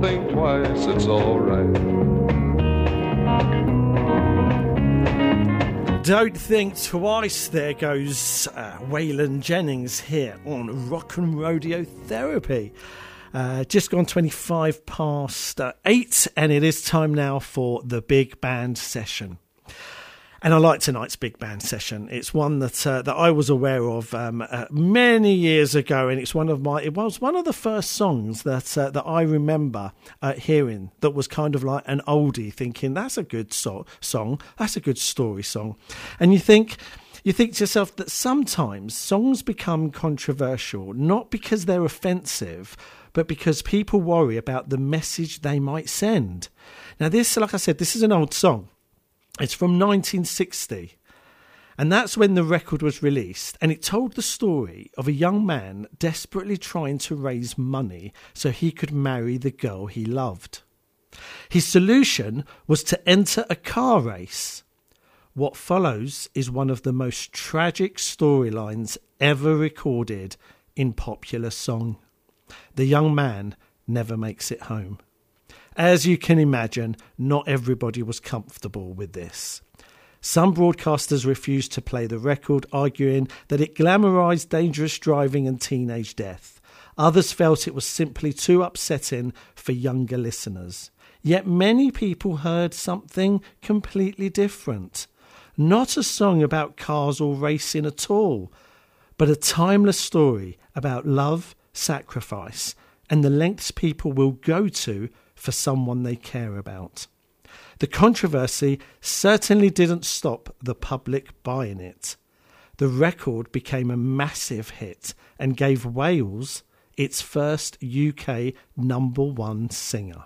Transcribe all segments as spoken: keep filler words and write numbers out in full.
Think twice, it's all right. Don't think twice. There goes uh, Waylon Jennings here on Rock and Rodeo Therapy. Uh, just gone twenty-five past uh, eight, and it is time now for the big band session. And I like tonight's big band session. It's one that uh, that I was aware of um, uh, many years ago, and it's one of my. It was one of the first songs that uh, that I remember uh, hearing. That was kind of like an oldie, thinking that's a good so- song, that's a good story song, and you think. You think to yourself that sometimes songs become controversial, not because they're offensive, but because people worry about the message they might send. Now, this, like I said, this is an old song. It's from nineteen sixty, and that's when the record was released, and it told the story of a young man desperately trying to raise money so he could marry the girl he loved. His solution was to enter a car race. What follows is one of the most tragic storylines ever recorded in popular song. The young man never makes it home. As you can imagine, not everybody was comfortable with this. Some broadcasters refused to play the record, arguing that it glamorised dangerous driving and teenage death. Others felt it was simply too upsetting for younger listeners. Yet many people heard something completely different. Not a song about cars or racing at all, but a timeless story about love, sacrifice, and the lengths people will go to for someone they care about. The controversy certainly didn't stop the public buying it. The record became a massive hit and gave Wales its first U K number one singer.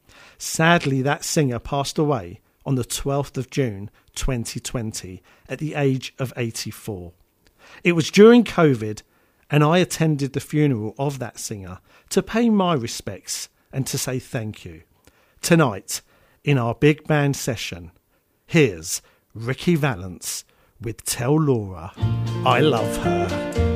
Sadly, that singer passed away on the twelfth of June twenty twenty at the age of eighty-four. It was during COVID, and I attended the funeral of that singer to pay my respects and to say thank you. Tonight, in our big band session, here's Ricky Valance with Tell Laura I Love Her.